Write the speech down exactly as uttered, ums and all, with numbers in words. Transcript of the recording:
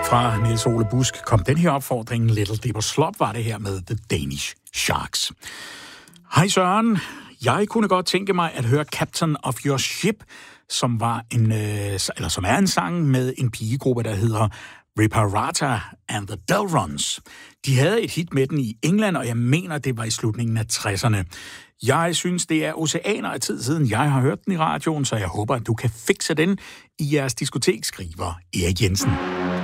Fra Niels Ole Busk kom den her opfordring. Little Dipper Slop var det her med The Danish Sharks. Hej Søren. Jeg kunne godt tænke mig at høre Captain of Your Ship, som var en øh, eller som er en sang med en pigegruppe, der hedder Reparata and the Delrons. De havde et hit med den i England, og jeg mener, det var i slutningen af tresserne. Jeg synes, det er oceaner af tid siden, jeg har hørt den i radioen, så jeg håber, at du kan fikse den i jeres diskotek, skriver Erik Jensen.